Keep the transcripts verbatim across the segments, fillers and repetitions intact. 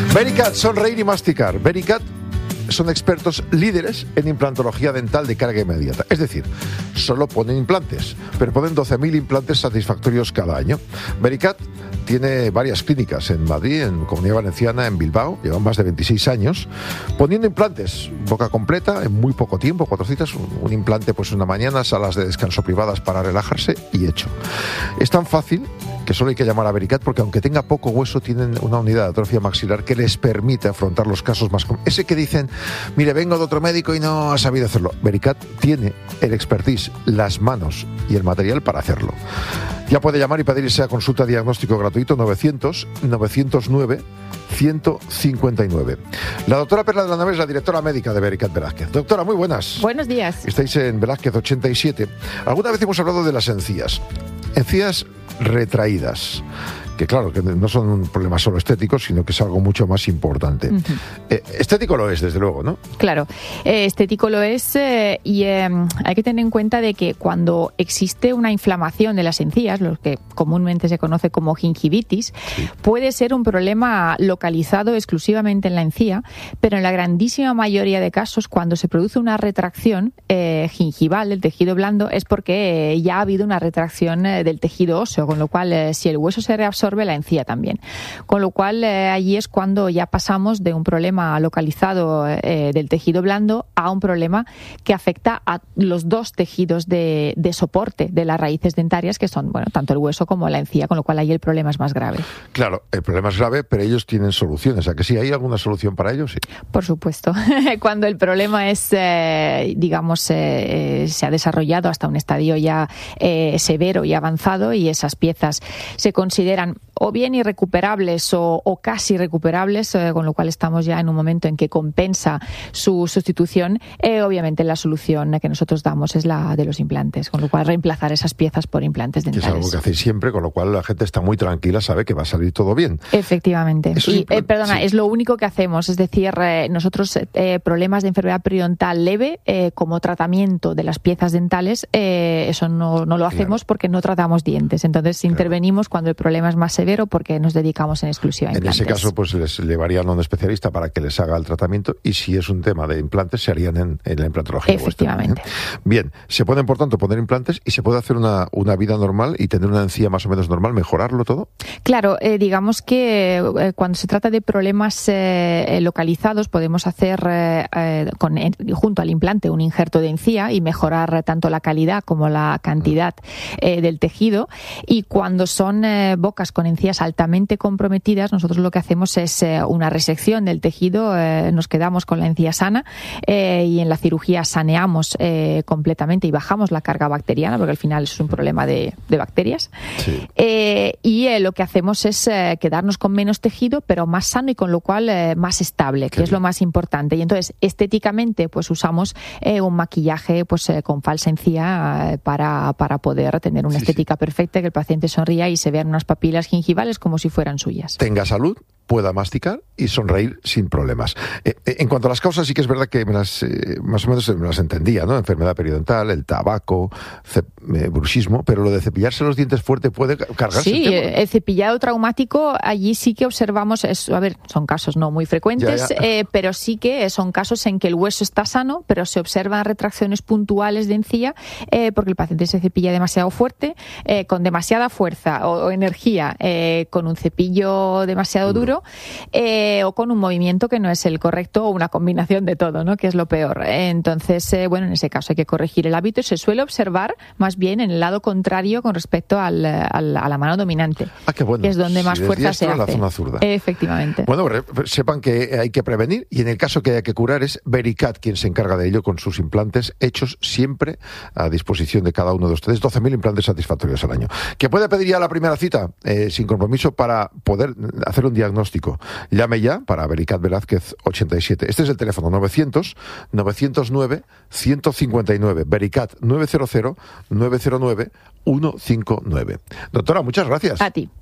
Vericat, sonreír y masticar. Vericat son expertos líderes en implantología dental de carga inmediata. Es decir, solo ponen implantes, pero ponen doce mil implantes satisfactorios cada año. Vericat tiene varias clínicas en Madrid, en Comunidad Valenciana, en Bilbao. Llevan más de veintiséis años poniendo implantes, boca completa, en muy poco tiempo, cuatro citas, un, un implante pues una mañana, salas de descanso privadas para relajarse y hecho. Es tan fácil que solo hay que llamar a Vericat porque aunque tenga poco hueso, tienen una unidad de atrofia maxilar que les permite afrontar los casos más comunes. Ese que dicen, mire, vengo de otro médico y no ha sabido hacerlo. Vericat tiene el expertise, las manos y el material para hacerlo. Ya puede llamar y pedir esa consulta diagnóstico gratuito novecientos, novecientos nueve, ciento cincuenta y nueve. La doctora Perla de la Nave es la directora médica de Vericat Velázquez. Doctora, muy buenas. Buenos días. Estáis en Velázquez ochenta y siete. Alguna vez hemos hablado de las encías. Encías retraídas, que claro, que no son un problema solo estético, sino que es algo mucho más importante. Uh-huh. Eh, estético lo es, desde luego, ¿no? Claro, eh, estético lo es eh, y eh, hay que tener en cuenta de que cuando existe una inflamación de las encías, lo que comúnmente se conoce como gingivitis, sí, puede ser un problema localizado exclusivamente en la encía, pero en la grandísima mayoría de casos, cuando se produce una retracción eh, gingival del tejido blando, es porque eh, ya ha habido una retracción eh, del tejido óseo, con lo cual, eh, si el hueso se reabsorbe, la encía también. Con lo cual, eh, allí es cuando ya pasamos de un problema localizado eh, del tejido blando a un problema que afecta a los dos tejidos de, de soporte de las raíces dentarias, que son, bueno, tanto el hueso como la encía, con lo cual ahí el problema es más grave. Claro, el problema es grave, pero ellos tienen soluciones. ¿A que sí? ¿Hay alguna solución para ellos? Sí. Por supuesto. Cuando el problema es, eh, digamos, eh, se ha desarrollado hasta un estadio ya eh, severo y avanzado y esas piezas se consideran o bien irrecuperables o, o casi recuperables, eh, con lo cual estamos ya en un momento en que compensa su sustitución, eh, obviamente la solución que nosotros damos es la de los implantes, con lo cual reemplazar esas piezas por implantes dentales. Que es algo que hacéis siempre, con lo cual la gente está muy tranquila, sabe que va a salir todo bien. Efectivamente. Eso y, impl- eh, perdona, sí, es lo único que hacemos, es decir, eh, nosotros eh, problemas de enfermedad periodontal leve, eh, como tratamiento de las piezas dentales, eh, eso no, no lo hacemos, claro, porque no tratamos dientes. Entonces, claro, intervenimos cuando el problema es más severo, porque nos dedicamos en exclusiva a implantes. En ese caso, pues les llevarían a un especialista para que les haga el tratamiento, y si es un tema de implantes, se harían en, en la implantología. Efectivamente. Vuestra, ¿eh? Bien, se pueden, por tanto, poner implantes y se puede hacer una, una vida normal y tener una encía más o menos normal, mejorarlo todo. Claro, eh, digamos que eh, cuando se trata de problemas eh, localizados, podemos hacer eh, eh, con, eh, junto al implante un injerto de encía y mejorar eh, tanto la calidad como la cantidad eh, del tejido. Y cuando son eh, bocas con encías altamente comprometidas, nosotros lo que hacemos es eh, una resección del tejido, eh, nos quedamos con la encía sana eh, y en la cirugía saneamos eh, completamente y bajamos la carga bacteriana, porque al final es un problema de, de bacterias. Sí. Eh, y eh, lo que hacemos es eh, quedarnos con menos tejido, pero más sano y con lo cual eh, más estable, que Qué es bien. Lo más importante. Y entonces, estéticamente, pues usamos eh, un maquillaje pues eh, con falsa encía eh, para, para poder tener una sí, estética sí. perfecta, que el paciente sonría y se vean unas papilas gingivales como si fueran suyas. Tenga salud, pueda masticar y sonreír sin problemas. Eh, eh, en cuanto a las causas, sí que es verdad que me las, eh, más o menos me las entendía, ¿no? Enfermedad periodontal, el tabaco, cep- eh, bruxismo, pero lo de cepillarse los dientes fuerte puede cargarse. Sí, el, tema, ¿no? El cepillado traumático, allí sí que observamos, es, a ver, son casos no muy frecuentes, ya, ya. Eh, pero sí que son casos en que el hueso está sano, pero se observan retracciones puntuales de encía eh, porque el paciente se cepilla demasiado fuerte, eh, con demasiada fuerza o, o energía, eh, con un cepillo demasiado duro, duro eh, o con un movimiento que no es el correcto o una combinación de todo, ¿no? Que es lo peor. Entonces, eh, bueno, en ese caso hay que corregir el hábito y se suele observar más bien en el lado contrario con respecto al, al, a la mano dominante, ah, qué bueno. Que es donde más si fuerza se hace. La zona zurda. Efectivamente. Bueno, sepan que hay que prevenir y en el caso que haya que curar es Vericat quien se encarga de ello con sus implantes hechos siempre a disposición de cada uno de ustedes. doce mil implantes satisfactorios al año. ¿Que puede pedir ya la primera cita eh, sin compromiso para poder hacer un diagnóstico? Llame ya para Vericat Velázquez ochenta y siete. Este es el teléfono novecientos, novecientos nueve, ciento cincuenta y nueve. Vericat nueve cero cero, nueve cero nueve, uno cinco nueve. Doctora, muchas gracias. A ti.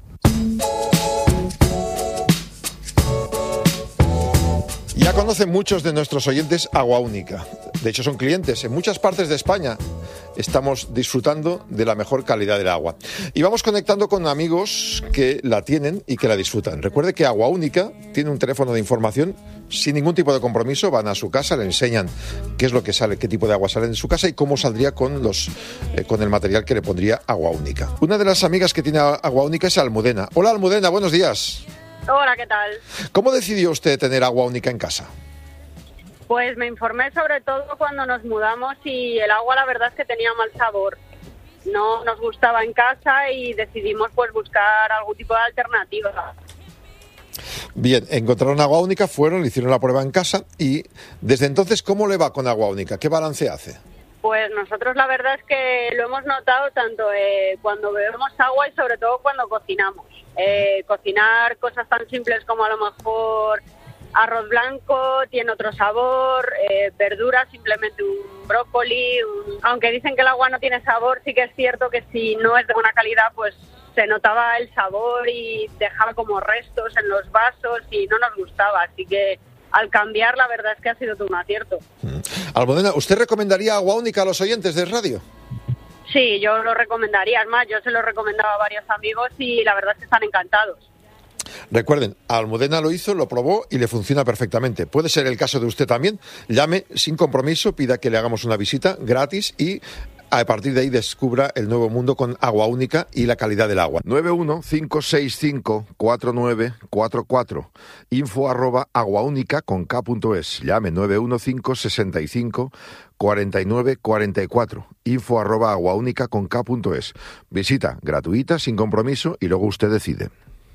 Ya conocen muchos de nuestros oyentes Agua Única. De hecho, son clientes en muchas partes de España. estamos disfrutando de la mejor calidad del agua. Y vamos conectando con amigos que la tienen y que la disfrutan. Recuerde que Agua Única tiene un teléfono de información sin ningún tipo de compromiso. Van a su casa, le enseñan qué es lo que sale, qué tipo de agua sale de su casa y cómo saldría con los eh, con el material que le pondría Agua Única. Una de las amigas que tiene Agua Única es Almudena. Hola Almudena, buenos días. Hola, ¿qué tal? ¿Cómo decidió usted tener Agua Única en casa? Pues me informé sobre todo cuando nos mudamos y el agua la verdad es que tenía mal sabor. No nos gustaba en casa y decidimos pues buscar algún tipo de alternativa. Bien, encontraron Agua Única, fueron, hicieron la prueba en casa y desde entonces, ¿cómo le va con Agua Única? ¿Qué balance hace? Pues nosotros la verdad es que lo hemos notado tanto eh, cuando bebemos agua y sobre todo cuando cocinamos. Eh, cocinar cosas tan simples como a lo mejor arroz blanco tiene otro sabor, eh, verduras, simplemente un brócoli, un... aunque dicen que el agua no tiene sabor, sí que es cierto que si no es de buena calidad pues se notaba el sabor y dejaba como restos en los vasos y no nos gustaba, así que al cambiar la verdad es que ha sido todo un acierto. Mm. Almudena, ¿usted recomendaría Agua Única a los oyentes de radio? Sí, yo lo recomendaría, es más, yo se lo recomendaba a varios amigos y la verdad es que están encantados. Recuerden, Almudena lo hizo, lo probó y le funciona perfectamente. Puede ser el caso de usted también. Llame sin compromiso, pida que le hagamos una visita gratis y a partir de ahí descubra el nuevo mundo con Agua Única y la calidad del agua. nueve uno cinco seis cinco cuatro nueve cuatro cuatro, info arroba aguaúnica con k punto es. Llame nueve uno cinco seis cinco cuatro nueve cuatro cuatro, info arroba aguaúnica con k punto es. Visita gratuita, sin compromiso y luego usted decide.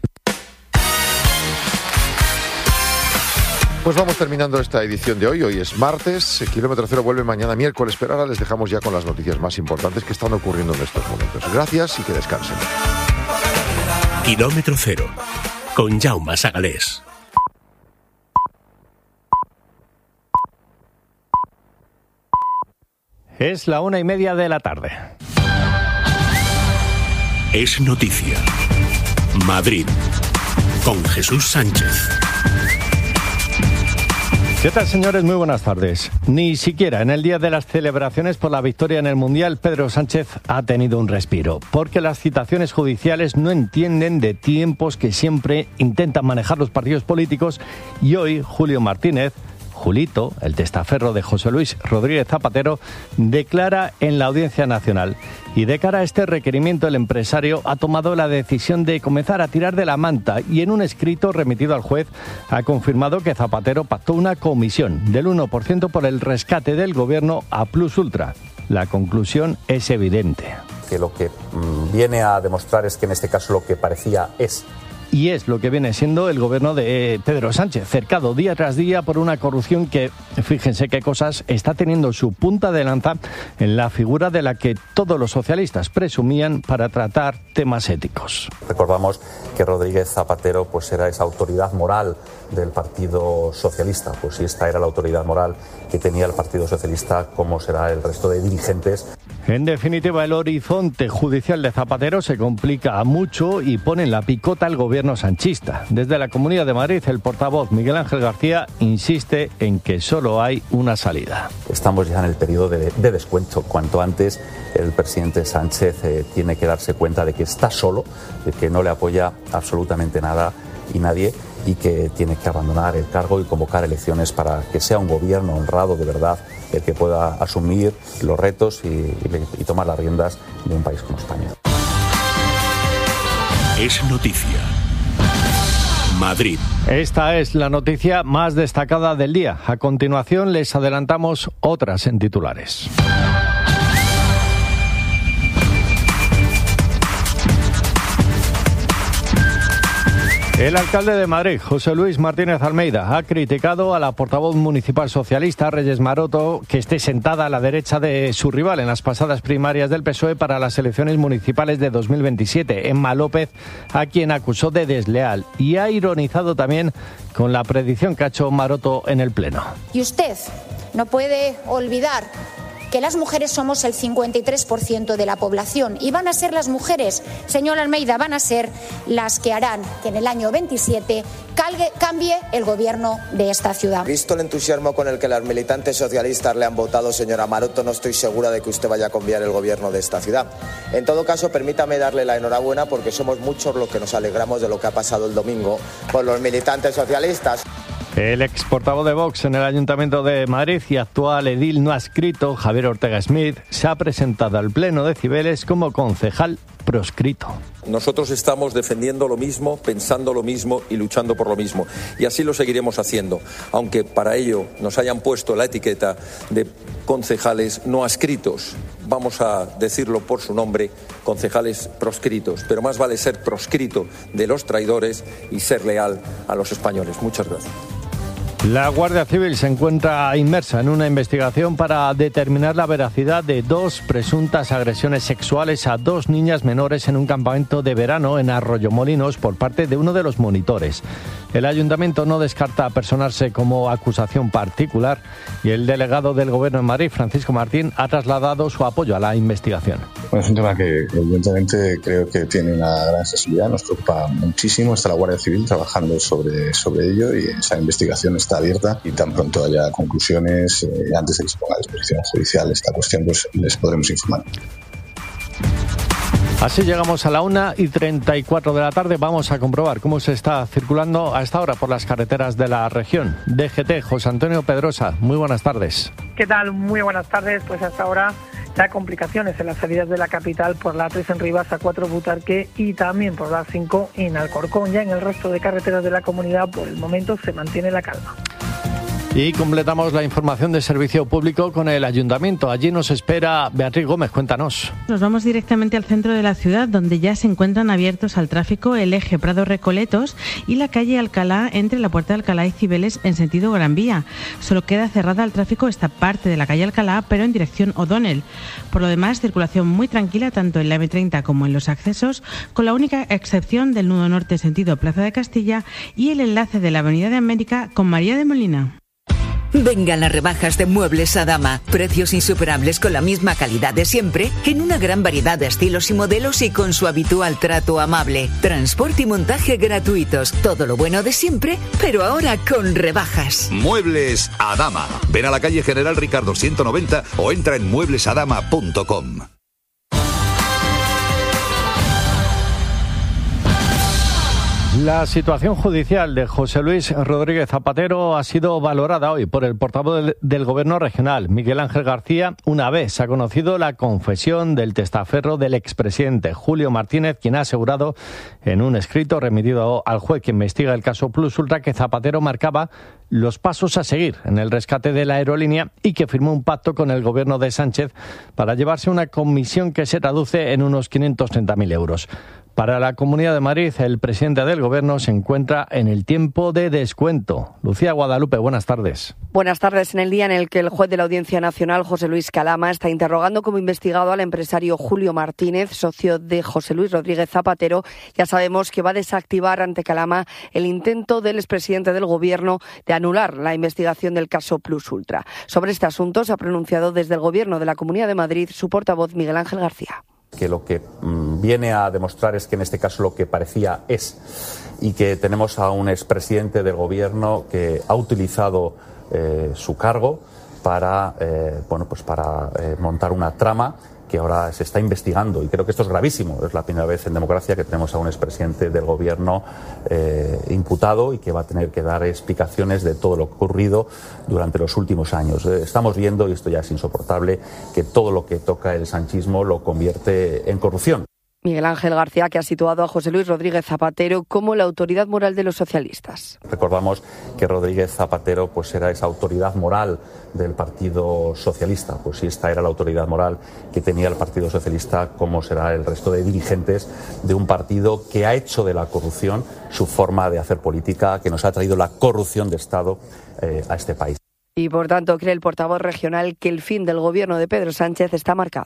Pues vamos terminando esta edición de hoy. Hoy es martes, el Kilómetro Cero vuelve mañana miércoles, pero ahora les dejamos ya con las noticias más importantes que están ocurriendo en estos momentos. Gracias y que descansen. Kilómetro Cero, con Jaume Sagalés. Es la una y media de la tarde. Es noticia. Madrid, con Jesús Sánchez. ¿Qué tal, señores? Muy buenas tardes. Ni siquiera en el día de las celebraciones por la victoria en el Mundial, Pedro Sánchez ha tenido un respiro, porque las citaciones judiciales no entienden de tiempos que siempre intentan manejar los partidos políticos y hoy Julio Martínez, Julito, el testaferro de José Luis Rodríguez Zapatero, declara en la Audiencia Nacional. Y de cara a este requerimiento, el empresario ha tomado la decisión de comenzar a tirar de la manta y en un escrito remitido al juez ha confirmado que Zapatero pactó una comisión del uno por ciento por el rescate del gobierno a Plus Ultra. La conclusión es evidente. Que lo que mmm, viene a demostrar es que en este caso lo que parecía es... Y es lo que viene siendo el gobierno de Pedro Sánchez, cercado día tras día por una corrupción que, fíjense qué cosas, está teniendo su punta de lanza en la figura de la que todos los socialistas presumían para tratar temas éticos. Recordamos que Rodríguez Zapatero pues era esa autoridad moral del Partido Socialista. Pues si esta era la autoridad moral que tenía el Partido Socialista, ¿cómo será el resto de dirigentes? En definitiva, el horizonte judicial de Zapatero se complica mucho y pone en la picota al gobierno sanchista. Desde la Comunidad de Madrid, el portavoz Miguel Ángel García insiste en que solo hay una salida. Estamos ya en el periodo de, de descuento. Cuanto antes el presidente Sánchez eh, tiene que darse cuenta de que está solo, de que no le apoya absolutamente nada y nadie, y que tiene que abandonar el cargo y convocar elecciones para que sea un gobierno honrado de verdad, el que pueda asumir los retos y, y, y tomar las riendas de un país como España. Es noticia. Madrid. Esta es la noticia más destacada del día. A continuación les adelantamos otras en titulares. El alcalde de Madrid, José Luis Martínez Almeida, ha criticado a la portavoz municipal socialista, Reyes Maroto, que esté sentada a la derecha de su rival en las pasadas primarias del P S O E para las elecciones municipales de dos mil veintisiete, Emma López, a quien acusó de desleal. Y ha ironizado también con la predicción que ha hecho Maroto en el Pleno. Y usted no puede olvidar que las mujeres somos el cincuenta y tres por ciento de la población y van a ser las mujeres, señor Almeida, van a ser las que harán que en el año veintisiete cambie el gobierno de esta ciudad. Visto el entusiasmo con el que las militantes socialistas le han votado, señora Maroto, no estoy segura de que usted vaya a cambiar el gobierno de esta ciudad. En todo caso, permítame darle la enhorabuena porque somos muchos los que nos alegramos de lo que ha pasado el domingo por los militantes socialistas. El ex portavoz de Vox en el Ayuntamiento de Madrid y actual edil no adscrito, Javier Ortega Smith, se ha presentado al Pleno de Cibeles como concejal proscrito. Nosotros estamos defendiendo lo mismo, pensando lo mismo y luchando por lo mismo. Y así lo seguiremos haciendo, aunque para ello nos hayan puesto la etiqueta de concejales no adscritos. Vamos a decirlo por su nombre, concejales proscritos. Pero más vale ser proscrito de los traidores y ser leal a los españoles. Muchas gracias. La Guardia Civil se encuentra inmersa en una investigación para determinar la veracidad de dos presuntas agresiones sexuales a dos niñas menores en un campamento de verano en Arroyomolinos por parte de uno de los monitores. El ayuntamiento no descarta personarse como acusación particular y el delegado del Gobierno en Madrid, Francisco Martín, ha trasladado su apoyo a la investigación. Bueno, es un tema que evidentemente creo que tiene una gran sensibilidad, nos preocupa muchísimo. Está la Guardia Civil trabajando sobre, sobre ello y esa investigación está abierta y tan pronto haya conclusiones, eh, antes de que se ponga a disposición judicial esta cuestión, pues les podremos informar. Así llegamos a la una y treinta y cuatro de la tarde. Vamos a comprobar cómo se está circulando a esta hora por las carreteras de la región. D G T, José Antonio Pedrosa, muy buenas tardes. ¿Qué tal? Muy buenas tardes. Pues hasta ahora ya complicaciones en las salidas de la capital por la A tres en Rivas, A cuatro Butarque y también por la A cinco en Alcorcón. Ya en el resto de carreteras de la comunidad por el momento se mantiene la calma. Y completamos la información de servicio público con el Ayuntamiento. Allí nos espera Beatriz Gómez, cuéntanos. Nos vamos directamente al centro de la ciudad, donde ya se encuentran abiertos al tráfico el eje Prado-Recoletos y la calle Alcalá entre la Puerta de Alcalá y Cibeles en sentido Gran Vía. Solo queda cerrada al tráfico esta parte de la calle Alcalá, pero en dirección O'Donnell. Por lo demás, circulación muy tranquila tanto en la eme treinta como en los accesos, con la única excepción del nudo norte sentido Plaza de Castilla y el enlace de la Avenida de América con María de Molina. Vengan las rebajas de Muebles Adama. Precios insuperables con la misma calidad de siempre, en una gran variedad de estilos y modelos y con su habitual trato amable. Transporte y montaje gratuitos. Todo lo bueno de siempre, pero ahora con rebajas. Muebles Adama. Ven a la calle General Ricardo ciento noventa o entra en muebles adama punto com. La situación judicial de José Luis Rodríguez Zapatero ha sido valorada hoy por el portavoz del, del Gobierno regional, Miguel Ángel García, una vez se ha conocido la confesión del testaferro del expresidente Julio Martínez, quien ha asegurado en un escrito remitido al juez que investiga el caso Plus Ultra que Zapatero marcaba los pasos a seguir en el rescate de la aerolínea y que firmó un pacto con el Gobierno de Sánchez para llevarse una comisión que se traduce en unos quinientos treinta mil euros. Para la Comunidad de Madrid, el presidente del Gobierno se encuentra en el tiempo de descuento. Lucía Guadalupe, buenas tardes. Buenas tardes. En el día en el que el juez de la Audiencia Nacional, José Luis Calama, está interrogando como investigado al empresario Julio Martínez, socio de José Luis Rodríguez Zapatero, ya sabemos que va a desactivar ante Calama el intento del expresidente del Gobierno de anular la investigación del caso Plus Ultra. Sobre este asunto se ha pronunciado desde el Gobierno de la Comunidad de Madrid su portavoz Miguel Ángel García. Que lo que mmm, viene a demostrar es que en este caso lo que parecía es, y que tenemos a un expresidente del Gobierno que ha utilizado eh, su cargo para, eh, bueno, pues para eh, montar una trama que ahora se está investigando, y creo que esto es gravísimo. Es la primera vez en democracia que tenemos a un expresidente del Gobierno eh, imputado y que va a tener que dar explicaciones de todo lo ocurrido durante los últimos años. Eh, estamos viendo, y esto ya es insoportable, que todo lo que toca el sanchismo lo convierte en corrupción. Miguel Ángel García, que ha situado a José Luis Rodríguez Zapatero como la autoridad moral de los socialistas. Recordamos que Rodríguez Zapatero pues era esa autoridad moral del Partido Socialista. Pues si esta era la autoridad moral que tenía el Partido Socialista, ¿cómo será el resto de dirigentes de un partido que ha hecho de la corrupción su forma de hacer política, que nos ha traído la corrupción de Estado eh, a este país? Y por tanto cree el portavoz regional que el fin del Gobierno de Pedro Sánchez está marcado.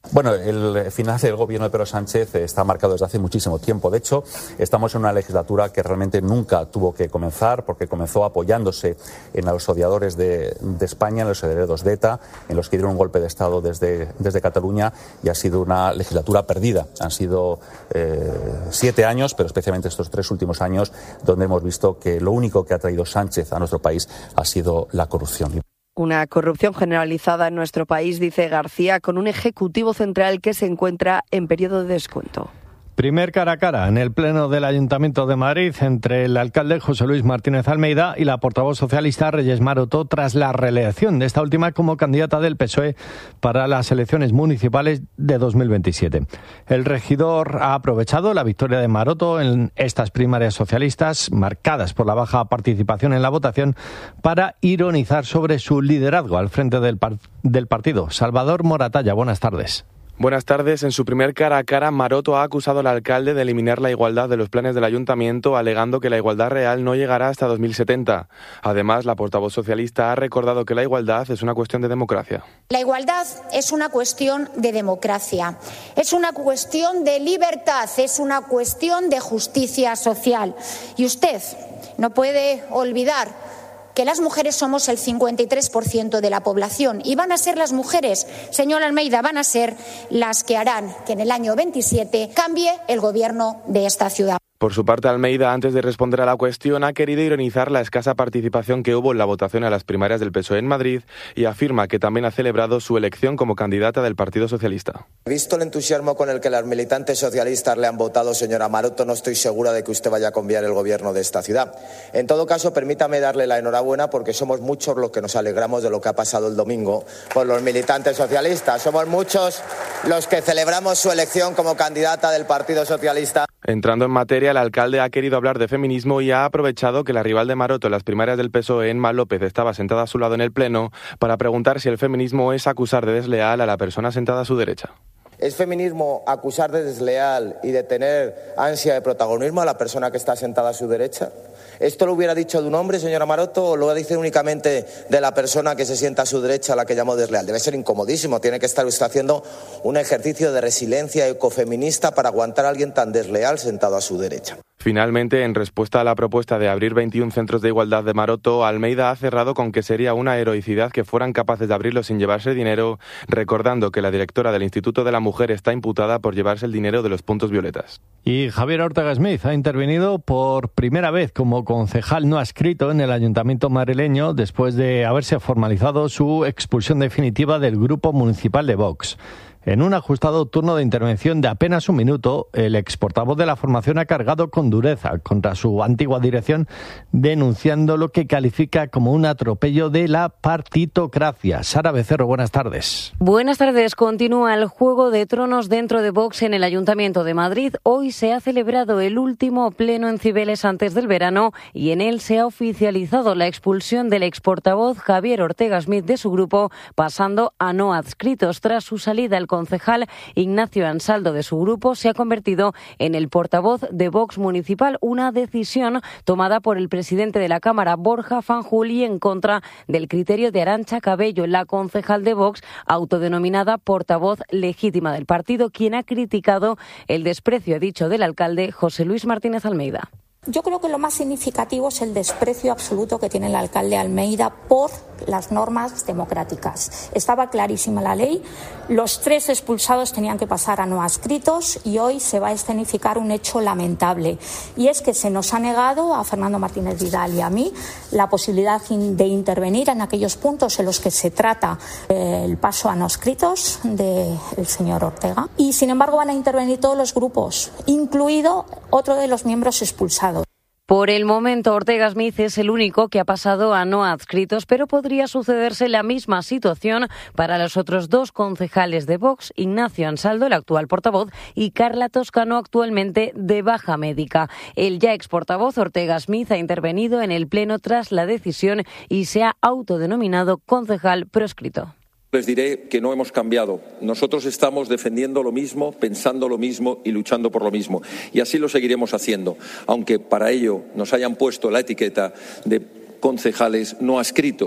Bueno, el final del gobierno de Pedro Sánchez está marcado desde hace muchísimo tiempo. De hecho, estamos en una legislatura que realmente nunca tuvo que comenzar, porque comenzó apoyándose en los odiadores de, de España, en los herederos de ETA, en los que dieron un golpe de Estado desde, desde Cataluña, y ha sido una legislatura perdida. Han sido eh, siete años, pero especialmente estos tres últimos años, donde hemos visto que lo único que ha traído Sánchez a nuestro país ha sido la corrupción. Una corrupción generalizada en nuestro país, dice García, con un ejecutivo central que se encuentra en periodo de descuento. Primer cara a cara en el Pleno del Ayuntamiento de Madrid entre el alcalde José Luis Martínez Almeida y la portavoz socialista Reyes Maroto tras la reelección de esta última como candidata del P S O E para las elecciones municipales de dos mil veintisiete. El regidor ha aprovechado la victoria de Maroto en estas primarias socialistas, marcadas por la baja participación en la votación, para ironizar sobre su liderazgo al frente del, par- del partido. Salvador Moratalla, buenas tardes. Buenas tardes. En su primer cara a cara, Maroto ha acusado al alcalde de eliminar la igualdad de los planes del ayuntamiento, alegando que la igualdad real no llegará hasta dos mil setenta. Además, la portavoz socialista ha recordado que la igualdad es una cuestión de democracia. La igualdad es una cuestión de democracia, es una cuestión de libertad, es una cuestión de justicia social. Y usted no puede olvidar que las mujeres somos el cincuenta y tres por ciento de la población y van a ser las mujeres, señor Almeida, van a ser las que harán que en el año veintisiete cambie el gobierno de esta ciudad. Por su parte, Almeida, antes de responder a la cuestión, ha querido ironizar la escasa participación que hubo en la votación a las primarias del P S O E en Madrid y afirma que también ha celebrado su elección como candidata del Partido Socialista. Visto el entusiasmo con el que las militantes socialistas le han votado, señora Maroto, no estoy segura de que usted vaya a cambiar el gobierno de esta ciudad. En todo caso, permítame darle la enhorabuena porque somos muchos los que nos alegramos de lo que ha pasado el domingo por los militantes socialistas. Somos muchos los que celebramos su elección como candidata del Partido Socialista. Entrando en materia, el alcalde ha querido hablar de feminismo y ha aprovechado que la rival de Maroto en las primarias del P S O E, Emma López, estaba sentada a su lado en el Pleno para preguntar si el feminismo es acusar de desleal a la persona sentada a su derecha. ¿Es feminismo acusar de desleal y de tener ansia de protagonismo a la persona que está sentada a su derecha? ¿Esto lo hubiera dicho de un hombre, señora Maroto, o lo dice únicamente de la persona que se sienta a su derecha, a la que llamo desleal? Debe ser incomodísimo. Tiene que estar usted haciendo un ejercicio de resiliencia ecofeminista para aguantar a alguien tan desleal sentado a su derecha. Finalmente, en respuesta a la propuesta de abrir veintiún centros de igualdad de Maroto, Almeida ha cerrado con que sería una heroicidad que fueran capaces de abrirlos sin llevarse dinero, recordando que la directora del Instituto de la Mujer está imputada por llevarse el dinero de los puntos violetas. Y Javier Ortega Smith ha intervenido por primera vez como concejal no adscrito en el Ayuntamiento madrileño después de haberse formalizado su expulsión definitiva del Grupo Municipal de Vox. En un ajustado turno de intervención de apenas un minuto, el exportavoz de la formación ha cargado con dureza contra su antigua dirección, denunciando lo que califica como un atropello de la partitocracia. Sara Becerro, buenas tardes. Buenas tardes. Continúa el Juego de Tronos dentro de Vox en el Ayuntamiento de Madrid. Hoy se ha celebrado el último pleno en Cibeles antes del verano y en él se ha oficializado la expulsión del exportavoz Javier Ortega Smith de su grupo, pasando a no adscritos. Tras su salida, el concejal Ignacio Ansaldo de su grupo se ha convertido en el portavoz de Vox municipal, una decisión tomada por el presidente de la Cámara, Borja Fanjul, y en contra del criterio de Arantxa Cabello, la concejal de Vox, autodenominada portavoz legítima del partido, quien ha criticado el desprecio, ha dicho, del alcalde José Luis Martínez Almeida. Yo creo que lo más significativo es el desprecio absoluto que tiene el alcalde Almeida por las normas democráticas. Estaba clarísima la ley, los tres expulsados tenían que pasar a no adscritos y hoy se va a escenificar un hecho lamentable. Y es que se nos ha negado a Fernando Martínez Vidal y a mí la posibilidad de intervenir en aquellos puntos en los que se trata eh, el paso a no adscritos del señor Ortega. Y sin embargo van a intervenir todos los grupos, incluido otro de los miembros expulsados. Por el momento, Ortega Smith es el único que ha pasado a no adscritos, pero podría sucederse la misma situación para los otros dos concejales de Vox, Ignacio Ansaldo, el actual portavoz, y Carla Toscano, actualmente de baja médica. El ya ex portavoz Ortega Smith ha intervenido en el Pleno tras la decisión y se ha autodenominado concejal proscrito. Les diré que no hemos cambiado. Nosotros estamos defendiendo lo mismo, pensando lo mismo y luchando por lo mismo. Y así lo seguiremos haciendo, aunque para ello nos hayan puesto la etiqueta de concejales no adscritos.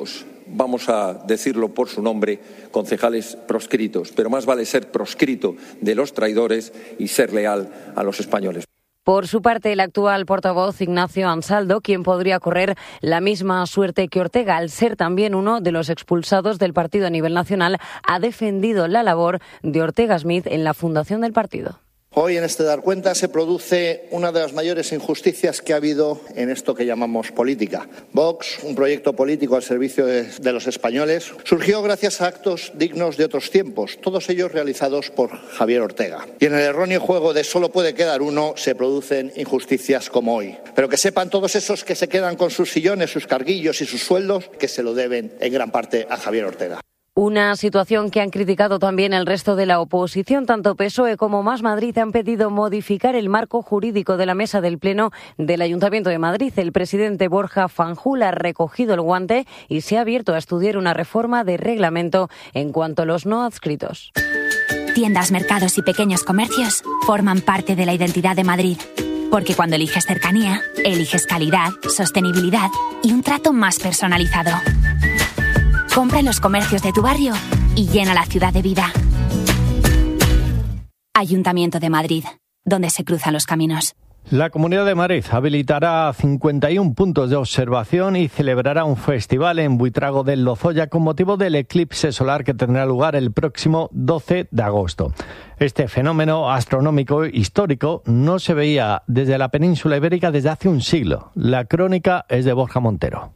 vamos a decirlo por su nombre, concejales proscritos. Pero más vale ser proscrito de los traidores y ser leal a los españoles. Por su parte, el actual portavoz Ignacio Ansaldo, quien podría correr la misma suerte que Ortega, al ser también uno de los expulsados del partido a nivel nacional, ha defendido la labor de Ortega Smith en la fundación del partido. Hoy, en este Dar Cuenta, se produce una de las mayores injusticias que ha habido en esto que llamamos política. Vox, un proyecto político al servicio de, de los españoles, surgió gracias a actos dignos de otros tiempos, todos ellos realizados por Javier Ortega. Y en el erróneo juego de solo puede quedar uno, se producen injusticias como hoy. Pero que sepan todos esos que se quedan con sus sillones, sus carguillos y sus sueldos, que se lo deben en gran parte a Javier Ortega. Una situación que han criticado también el resto de la oposición. Tanto P S O E como Más Madrid han pedido modificar el marco jurídico de la mesa del Pleno del Ayuntamiento de Madrid. El presidente Borja Fanjul ha recogido el guante y se ha abierto a estudiar una reforma de reglamento en cuanto a los no adscritos. Tiendas, mercados y pequeños comercios forman parte de la identidad de Madrid. Porque cuando eliges cercanía, eliges calidad, sostenibilidad y un trato más personalizado. Compra en los comercios de tu barrio y llena la ciudad de vida. Ayuntamiento de Madrid, donde se cruzan los caminos. La Comunidad de Madrid habilitará cincuenta y un puntos de observación y celebrará un festival en Buitrago del Lozoya con motivo del eclipse solar que tendrá lugar el próximo doce de agosto. Este fenómeno astronómico histórico no se veía desde la península ibérica desde hace un siglo. La crónica es de Borja Montero.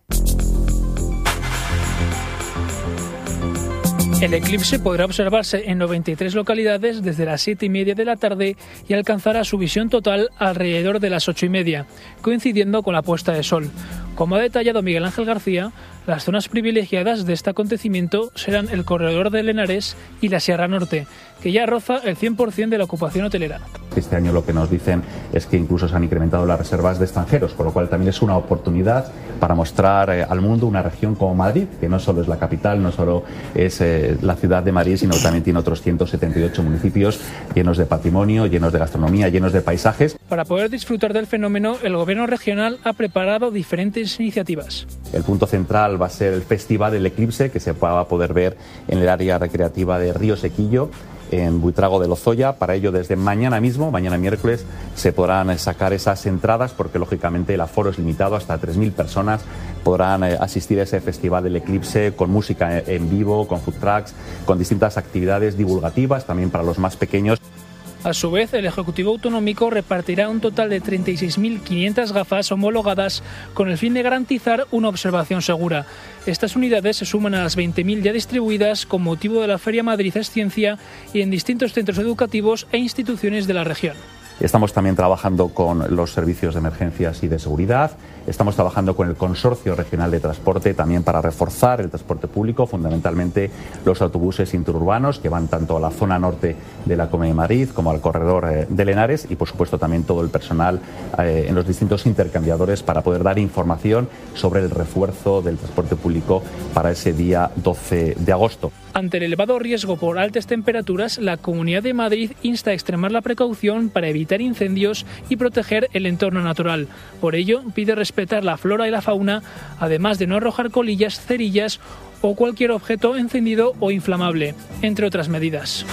El eclipse podrá observarse en noventa y tres localidades desde las siete y media de la tarde y alcanzará su visión total alrededor de las ocho y media, coincidiendo con la puesta de sol. Como ha detallado Miguel Ángel García, las zonas privilegiadas de este acontecimiento serán el corredor del Henares y la Sierra Norte, que ya roza el cien por ciento de la ocupación hotelera. Este año lo que nos dicen es que incluso se han incrementado las reservas de extranjeros, con lo cual también es una oportunidad para mostrar eh, al mundo una región como Madrid, que no solo es la capital, no solo es eh, la ciudad de Madrid, sino también tiene otros ciento setenta y ocho municipios llenos de patrimonio, llenos de gastronomía, llenos de paisajes. Para poder disfrutar del fenómeno, el gobierno regional ha preparado diferentes iniciativas. El punto central va a ser el Festival del Eclipse, que se va a poder ver en el área recreativa de Río Sequillo, en Buitrago de Lozoya. Para ello, desde mañana mismo, mañana miércoles, se podrán sacar esas entradas porque, lógicamente, el aforo es limitado. Hasta tres mil personas podrán asistir a ese Festival del Eclipse con música en vivo, con food trucks, con distintas actividades divulgativas, también para los más pequeños. A su vez, el Ejecutivo Autonómico repartirá un total de treinta y seis mil quinientas gafas homologadas con el fin de garantizar una observación segura. Estas unidades se suman a las veinte mil ya distribuidas con motivo de la Feria Madrid es Ciencia y en distintos centros educativos e instituciones de la región. Estamos también trabajando con los servicios de emergencias y de seguridad. Estamos trabajando con el Consorcio Regional de Transporte también para reforzar el transporte público, fundamentalmente los autobuses interurbanos que van tanto a la zona norte de la Comunidad de Madrid como al corredor eh, del Henares y, por supuesto, también todo el personal eh, en los distintos intercambiadores para poder dar información sobre el refuerzo del transporte público para ese día doce de agosto. Ante el elevado riesgo por altas temperaturas, la Comunidad de Madrid insta a extremar la precaución para evitar incendios y proteger el entorno natural. Por ello, pide respetar la flora y la fauna, además de no arrojar colillas, cerillas o cualquier objeto encendido o inflamable, entre otras medidas.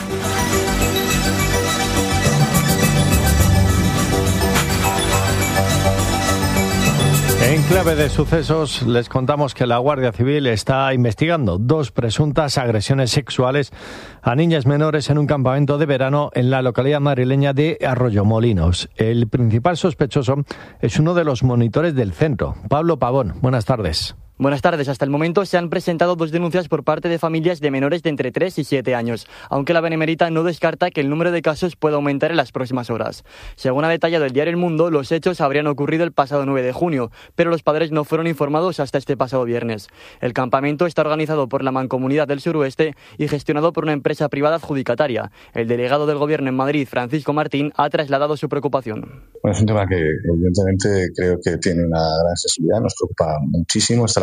En clave de sucesos les contamos que la Guardia Civil está investigando dos presuntas agresiones sexuales a niñas menores en un campamento de verano en la localidad madrileña de Arroyomolinos. El principal sospechoso es uno de los monitores del centro. Pablo Pavón, buenas tardes. Buenas tardes. Hasta el momento se han presentado dos denuncias por parte de familias de menores de entre tres y siete años, aunque la Benemérita no descarta que el número de casos pueda aumentar en las próximas horas. Según ha detallado el diario El Mundo, los hechos habrían ocurrido el pasado nueve de junio, pero los padres no fueron informados hasta este pasado viernes. El campamento está organizado por la Mancomunidad del Suroeste y gestionado por una empresa privada adjudicataria. El delegado del Gobierno en Madrid, Francisco Martín, ha trasladado su preocupación. Bueno, es un tema que evidentemente creo que tiene una gran sensibilidad, nos preocupa muchísimo. Está la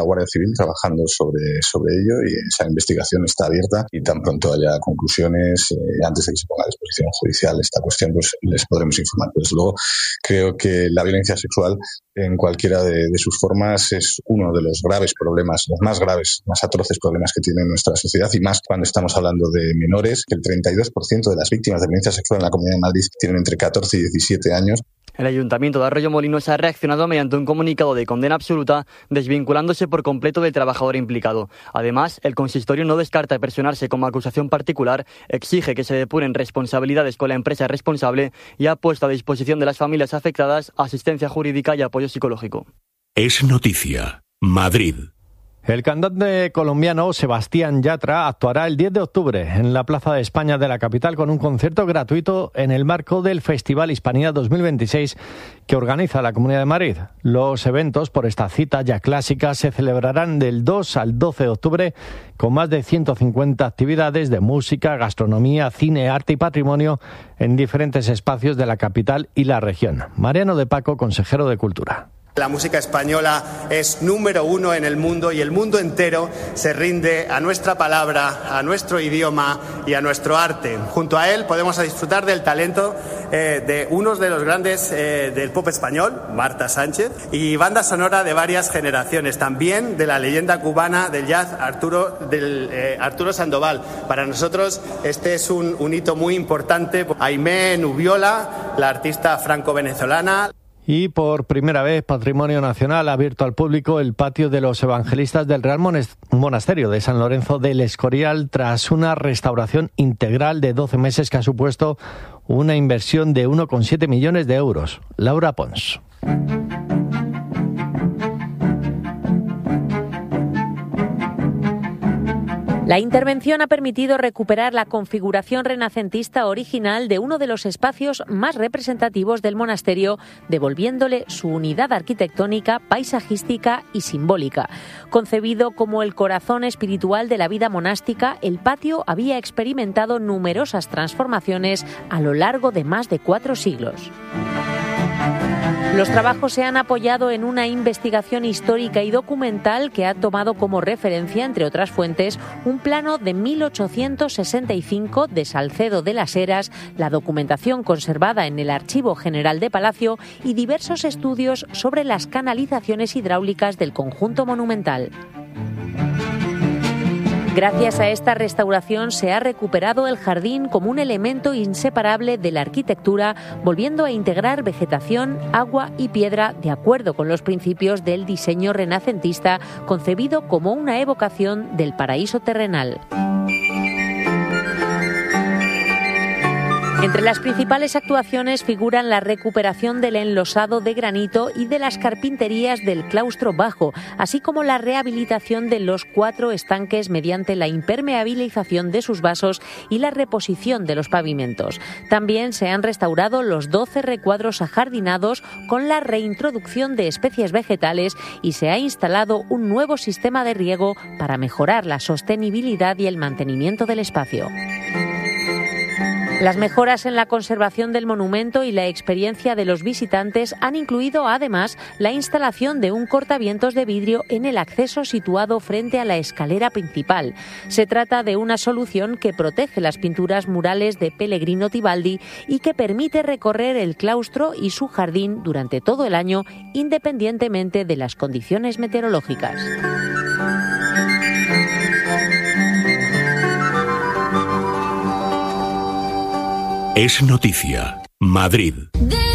Guardia Civil trabajando sobre, sobre ello y esa investigación está abierta y tan pronto haya conclusiones, eh, antes de que se ponga a disposición judicial esta cuestión, pues les podremos informar. Desde luego, creo que la violencia sexual en cualquiera de, de sus formas es uno de los graves problemas, los más graves, más atroces problemas que tiene nuestra sociedad, y más cuando estamos hablando de menores, que el treinta y dos por ciento de las víctimas de violencia sexual en la Comunidad de Madrid tienen entre catorce y diecisiete años. El Ayuntamiento de Arroyo-Molinos ha reaccionado mediante un comunicado de condena absoluta, desvinculándose por completo del trabajador implicado. Además, el consistorio no descarta personarse como acusación particular, exige que se depuren responsabilidades con la empresa responsable y ha puesto a disposición de las familias afectadas asistencia jurídica y apoyo psicológico. Es noticia. Madrid. El cantante colombiano Sebastián Yatra actuará el diez de octubre en la Plaza de España de la capital con un concierto gratuito en el marco del Festival Hispanidad dos mil veintiséis que organiza la Comunidad de Madrid. Los eventos por esta cita ya clásica se celebrarán del dos al doce de octubre con más de ciento cincuenta actividades de música, gastronomía, cine, arte y patrimonio en diferentes espacios de la capital y la región. Mariano de Paco, consejero de Cultura. La música española es número uno en el mundo y el mundo entero se rinde a nuestra palabra, a nuestro idioma y a nuestro arte. Junto a él podemos disfrutar del talento eh, de unos de los grandes eh, del pop español, Marta Sánchez, y banda sonora de varias generaciones, también de la leyenda cubana del jazz Arturo, del, eh, Arturo Sandoval. Para nosotros este es un, un hito muy importante. Aimé Nubiola, la artista franco-venezolana. Y por primera vez, Patrimonio Nacional ha abierto al público el patio de los evangelistas del Real Monasterio de San Lorenzo del Escorial tras una restauración integral de doce meses que ha supuesto una inversión de uno coma siete millones de euros. Laura Pons. La intervención ha permitido recuperar la configuración renacentista original de uno de los espacios más representativos del monasterio, devolviéndole su unidad arquitectónica, paisajística y simbólica. Concebido como el corazón espiritual de la vida monástica, el patio había experimentado numerosas transformaciones a lo largo de más de cuatro siglos. Los trabajos se han apoyado en una investigación histórica y documental que ha tomado como referencia, entre otras fuentes, un plano de mil ochocientos sesenta y cinco de Salcedo de las Heras, la documentación conservada en el Archivo General de Palacio y diversos estudios sobre las canalizaciones hidráulicas del conjunto monumental. Gracias a esta restauración se ha recuperado el jardín como un elemento inseparable de la arquitectura, volviendo a integrar vegetación, agua y piedra de acuerdo con los principios del diseño renacentista, concebido como una evocación del paraíso terrenal. Entre las principales actuaciones figuran la recuperación del enlosado de granito y de las carpinterías del claustro bajo, así como la rehabilitación de los cuatro estanques mediante la impermeabilización de sus vasos y la reposición de los pavimentos. También se han restaurado los doce recuadros ajardinados con la reintroducción de especies vegetales y se ha instalado un nuevo sistema de riego para mejorar la sostenibilidad y el mantenimiento del espacio. Las mejoras en la conservación del monumento y la experiencia de los visitantes han incluido además la instalación de un cortavientos de vidrio en el acceso situado frente a la escalera principal. Se trata de una solución que protege las pinturas murales de Pellegrino Tibaldi y que permite recorrer el claustro y su jardín durante todo el año, independientemente de las condiciones meteorológicas. Es noticia. Madrid.